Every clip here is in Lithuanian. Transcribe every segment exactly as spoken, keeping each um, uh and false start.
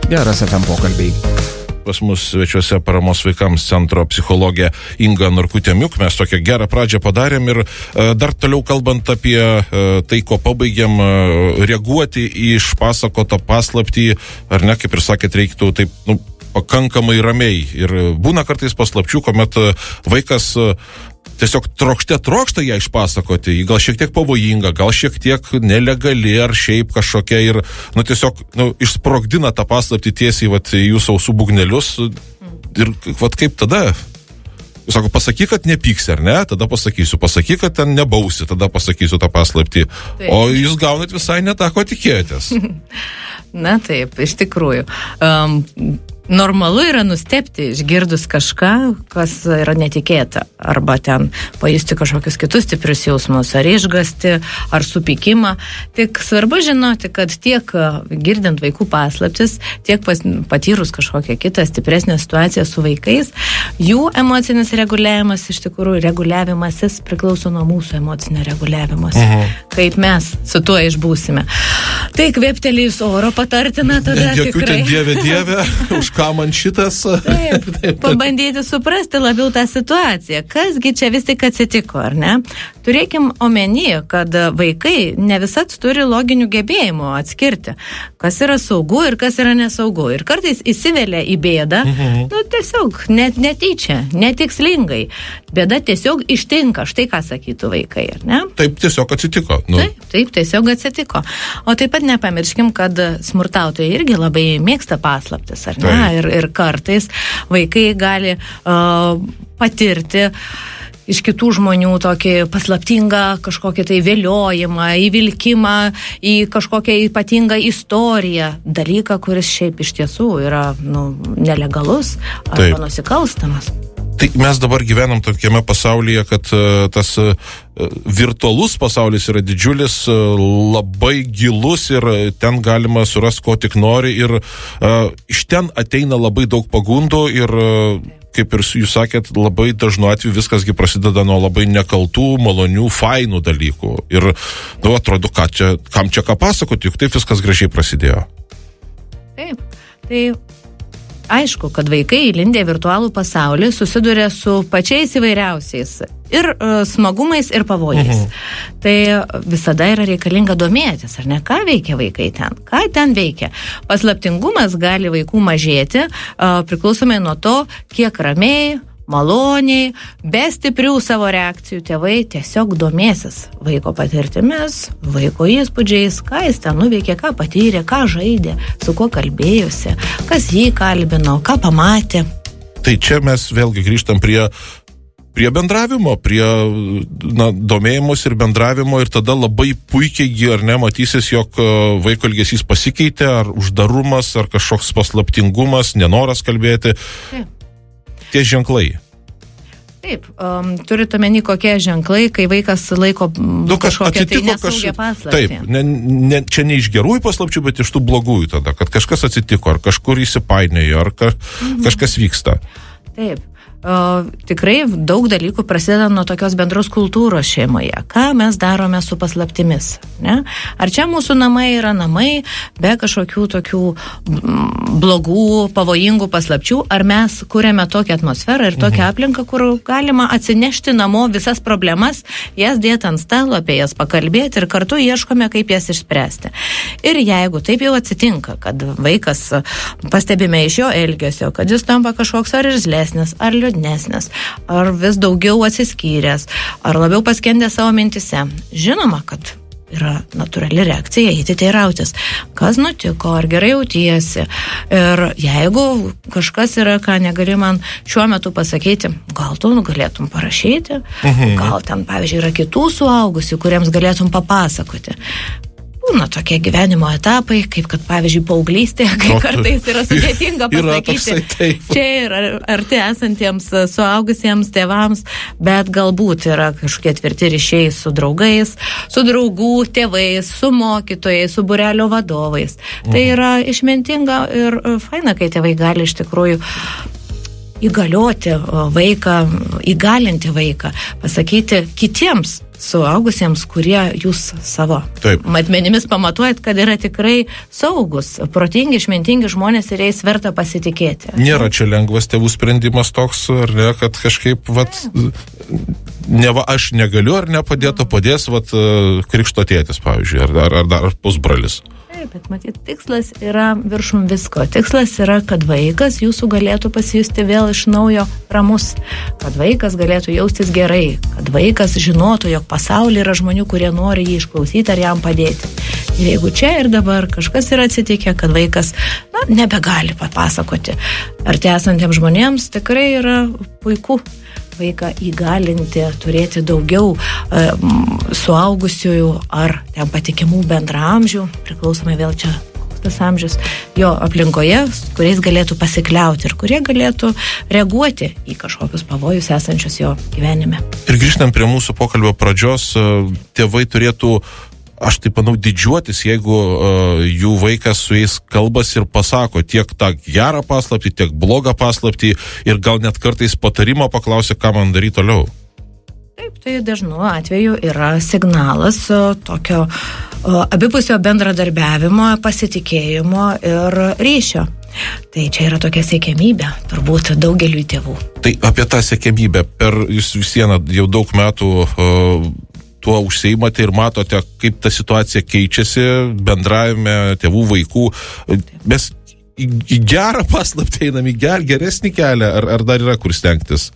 Geras F M pokalbiai. Pas mus svečiuose Paramos vaikams centro psichologė Inga Norkutė-Miuk. Mes tokią gerą pradžią padarėm ir uh, dar toliau kalbant apie uh, tai, ko pabaigėm, uh, reaguoti į išpasakotą paslaptį, ar ne, kaip ir sakėt, reiktų taip, nu, pakankamai ramiai. Ir būna kartais paslapčių, kuomet uh, vaikas uh, tiesiog trokšte trokšta ją išpasakoti, ji gal šiek tiek pavojinga, gal šiek tiek nelegali ar šiaip kažkokia ir, nu, tiesiog, nu, išsprogdina tą paslaptį tiesiai, vat, jūsų ausų būgnelius ir, vat, kaip tada? Jūs sako, pasakyk, kad nepyksi, ar ne? Tada pasakysiu, pasakyk, kad ten nebausi, tada pasakysiu tą paslaptį. Taip. O jūs gaunat visai ne tą, ko tikėjotės. Na taip, iš tikrųjų. Um, Normalu yra nustebti, išgirdus kažką, kas yra netikėta, arba ten pajusti kažkokius kitus stiprius jausmus, ar išgąsti, ar supykimą. Tik svarbu žinoti, kad tiek girdint vaikų paslaptis, tiek pas, patyrus kažkokią kitą stipresnę situaciją su vaikais, jų emocinis reguliavimas, iš tikrųjų, reguliavimasis priklauso nuo mūsų emocinio reguliavimuose. Mhm. Kaip mes su tuo išbūsime. Tai kvėptelėjus oro patartina tada Jokių tikrai. Jokių ten dieve dieve, už ką man šitas? Taip, taip, pabandyti suprasti labiau tą situaciją. Kasgi čia vis tik atsitiko, ar ne? Turėkim omeny, kad vaikai ne visat turi loginių gebėjimų atskirti, kas yra saugu ir kas yra nesaugu. Ir kartais įsivelia į bėdą, mhm. nu tiesiog net netyčia, netikslingai. Bėda tiesiog ištinka, štai ką sakytų vaikai, ar ne? Taip tiesiog atsitiko. Nu. Taip, taip, tiesiog atsitiko. O taip pat nepamirškim, kad smurtautojai irgi labai mėgsta paslaptis, ar ne? Taip. Ir, ir kartais vaikai gali uh, patirti iš kitų žmonių tokį paslaptingą kažkokį tai vėliojimą, įvilkimą į kažkokią ypatingą istoriją, dalyką, kuris šiaip iš tiesų yra, nu, nelegalus arba nusikalstamas. Tai mes dabar gyvenam tokiame pasaulyje, kad uh, tas uh, virtualus pasaulis yra didžiulis, uh, labai gilus ir ten galima surasti, ko tik nori ir uh, iš ten ateina labai daug pagundų ir uh, kaip ir jūs sakėt, labai dažnu atveju viskasgi prasideda nuo labai nekaltų, malonių, fainų dalykų. Ir, nu, atrodo, ką čia, kam čia ką pasakoti, juk taip viskas gražiai prasidėjo. Taip, tai aišku, kad vaikai įlindę virtualų pasaulį susiduria su pačiais įvairiausiais ir uh, smagumais, ir pavojais. Mhm. Tai visada yra reikalinga domėtis, ar ne, ką veikia vaikai ten, ką ten veikia. Paslaptingumas gali vaikų mažėti, uh, priklausomai nuo to, kiek ramiai, maloniai, be stiprių savo reakcijų tėvai tiesiog domėsis vaiko patirtimis, vaiko įspūdžiais, ką jis ten nuveikė, ką patyrė, ką žaidė, su kuo kalbėjosi, kas jį kalbino, ką pamatė. Tai čia mes vėlgi grįžtam prie, prie bendravimo, prie na, domėjimus ir bendravimo ir tada labai puikiai, ar ne, matysis, jog vaiko elgesys pasikeitė, ar uždarumas, ar kažkoks paslaptingumas, nenoras kalbėti. Taip. Tie ženklai. Taip, um, turite omeny kokie ženklai, kai vaikas laiko nu, kažkokią tai nesaugią paslaptį. Taip, ne, ne, čia ne iš gerųjų paslapčių, bet iš tų blogųjų tada, kad kažkas atsitiko, ar kažkur įsipainiojo, ar ka, mhm. kažkas vyksta. Taip. O, tikrai daug dalykų prasideda nuo tokios bendros kultūros šeimoje. Ką mes darome su paslaptimis? Ne? Ar čia mūsų namai yra namai be kažkokių tokių blogų, pavojingų paslapčių? Ar mes kuriame tokią atmosferą ir tokią mhm. aplinką, kur galima atsinešti namo visas problemas, jas dėti ant stalo, apie jas pakalbėti ir kartu ieškome, kaip jas išspręsti. Ir jeigu taip jau atsitinka, kad vaikas, pastebime iš jo elgesio, kad jis tampa kažkoks ar irzlesnis, ar liūdnesnis, ar vis daugiau atsiskyręs, ar labiau paskendė savo mintise. Žinoma, kad yra natūrali reakcija eiti teirautis, kas nutiko, ar gerai jautiesi. Ir jeigu kažkas yra, ką negali man šiuo metu pasakyti, gal tu galėtum parašyti, mhm. gal ten, pavyzdžiui, yra kitų suaugusių, kuriems galėtum papasakoti. Būna tokie gyvenimo etapai, kaip kad, pavyzdžiui, paauglystė, kai o, kartais yra sudėtinga pasakyti. Čia yra arti esantiems suaugusiems tėvams, bet galbūt yra kažkokie tvirti ryšiai su draugais, su draugų tėvais, su mokytojais, su būrelio vadovais. Mhm. Tai yra išmintinga ir faina, kai tėvai gali iš tikrųjų įgalioti vaiką, įgalinti vaiką, pasakyti kitiems suaugusiems, kurie jūs savo Taip. matmenimis pamatuojat, kad yra tikrai saugus, protingi, išmintingi žmonės ir jais verta pasitikėti. Nėra čia lengvas tėvų sprendimas toks, ar ne, kad kažkaip, vat, ne va, aš negaliu ar nepadėto, padės, vat, krikšto tėtis, pavyzdžiui, ar, ar, ar, ar pusbralis. Taip, bet matyt, tikslas yra viršum visko. Tikslas yra, kad vaikas jūsų galėtų pasijusti vėl iš naujo ramus, kad vaikas galėtų jaustis gerai, kad vaikas žinotų, jog pasaulyje yra žmonių, kurie nori jį išklausyti ar jam padėti. Ir jeigu čia ir dabar kažkas yra atsitikę, kad vaikas, na, nebegali papasakoti, ar tie esantiems žmonėms tikrai yra puiku vaiką įgalinti, turėti daugiau e, suaugusiųjų ar ten patikimų bendraamžių, priklausomai vėl čia koks tas amžius, jo aplinkoje, kuriais galėtų pasikliauti ir kurie galėtų reaguoti į kažkokius pavojus esančius jo gyvenime. Ir grįžtant prie mūsų pokalbio pradžios, tėvai turėtų, aš taip manau, didžiuotis, jeigu uh, jų vaikas su jais kalbas ir pasako tiek tą gerą paslaptį, tiek blogą paslaptį ir gal net kartais patarimo paklausia, ką man daryti toliau. Taip, tai dažnu atveju yra signalas uh, tokio uh, abipusio bendradarbiavimo, pasitikėjimo ir ryšio. Tai čia yra tokia siekiamybė, turbūt daugeliui tėvų. Tai apie tą siekiamybę, per jūs vis vieną jau daug metų uh, tuo užsiimate ir matote, kaip ta situacija keičiasi bendravime tėvų, vaikų. Mes į, į gerą paslaptį einam, į ger, geresnį kelią, ar, ar dar yra kur stengtis?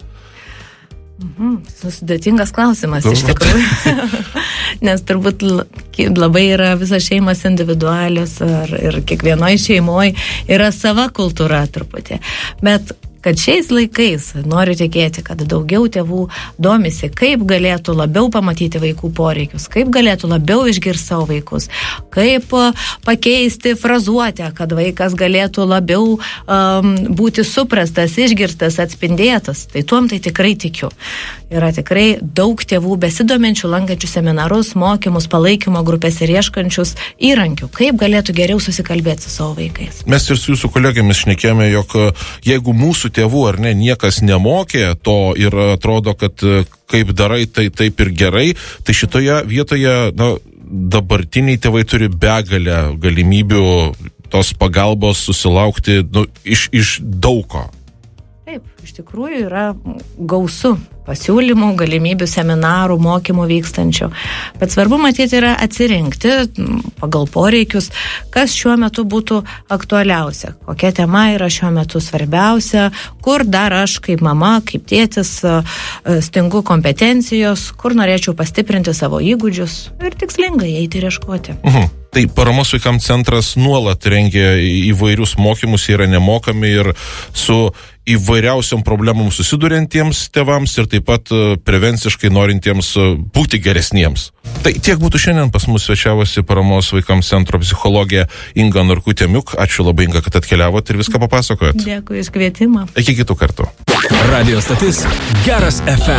Mhm, sudėtingas klausimas iš tikrųjų, nes turbūt labai yra visas šeimas individualios ir, ir kiekvienoj šeimoje yra sava kultūra truputį, bet kad šiais laikais noriu tikėti, kad daugiau tėvų domisi, kaip galėtų labiau pamatyti vaikų poreikius, kaip galėtų labiau išgirsti savo vaikus, kaip pakeisti frazuotę, kad vaikas galėtų labiau um, būti suprastas, išgirstas, atspindėtas. Tai tuom tai tikrai tikiu. Yra tikrai daug tėvų besidominčių, lankančių seminarus, mokymus, palaikymo grupės ir ieškančius įrankių, kaip galėtų geriau susikalbėti su savo vaikais. Mes ir su jūsų kolegėmis šnekėjome, jog jeigu mūsų tėvų ar ne niekas nemokė to ir atrodo, kad kaip darai, tai taip ir gerai, tai šitoje vietoje, na, dabartiniai tėvai turi begalę galimybių tos pagalbos susilaukti, nu, iš, iš daug ko. Taip, iš tikrųjų yra gausu pasiūlymų, galimybių, seminarų, mokymų vykstančių. Bet svarbu matyti yra atsirinkti pagal poreikius, kas šiuo metu būtų aktualiausia, kokia tema yra šiuo metu svarbiausia, kur dar aš kaip mama, kaip tėtis stingu kompetencijos, kur norėčiau pastiprinti savo įgūdžius ir tikslingai eiti ir ieškoti. Mhm. Tai Paramos vaikams centras nuolat rengia įvairius mokymus, yra nemokami ir su įvairiausiam problemom susiduriantiems tėvams ir taip pat prevenciškai norintiems būti geresniems. Tai tiek būtų šiandien. Pas mus svečiavosi Paramos vaikams centro psichologė Inga Norkutė-Miuk. Ačiū labai, Inga, kad atkeliavot ir viską papasakojot. Dėkui iš kvietimą. Iki kitų kartų. Radio stotis Geras F M.